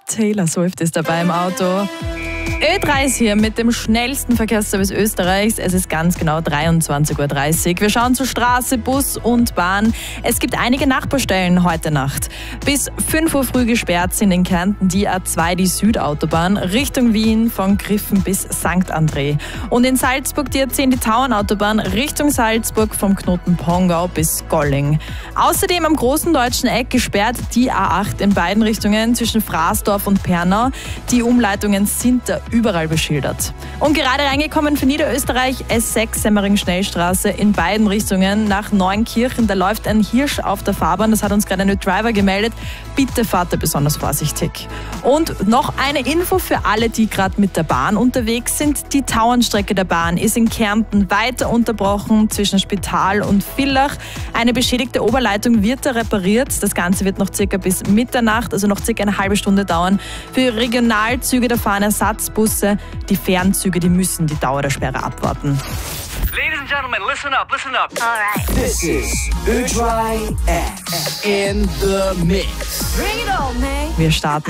Taylor Swift ist dabei im Auto. Ö3 ist hier mit dem schnellsten Verkehrsservice Österreichs. Es ist ganz genau 23:30 Uhr. Wir schauen zur Straße, Bus und Bahn. Es gibt einige Nachbarstellen heute Nacht. Bis 5 Uhr früh gesperrt sind in Kärnten die A2, die Südautobahn, Richtung Wien von Griffen bis St. André. Und in Salzburg die A10, die Tauernautobahn, Richtung Salzburg vom Knoten Pongau bis Golling. Außerdem am großen deutschen Eck gesperrt die A8 in beiden Richtungen zwischen Fraßdorf und Pernau. Die Umleitungen sind da überall beschildert. Und gerade reingekommen für Niederösterreich S6 Semmering-Schnellstraße in beiden Richtungen nach Neunkirchen. Da läuft ein Hirsch auf der Fahrbahn, das hat uns gerade eine Driver gemeldet. Bitte fahrt da besonders vorsichtig. Und noch eine Info für alle, die gerade mit der Bahn unterwegs sind. Die Tauernstrecke der Bahn ist in Kärnten weiter unterbrochen zwischen Spital und Villach. Eine beschädigte Oberleitung wird da repariert. Das Ganze wird noch circa bis Mitternacht, also noch circa eine halbe Stunde dauern. Für Regionalzüge, da fahren Ersatzbusse. Die Fernzüge, die müssen die Dauer der Sperre abwarten. Ladies and gentlemen, listen up, listen up. All right. This is Ö3 X in the mix. Bring it on, man. Wir starten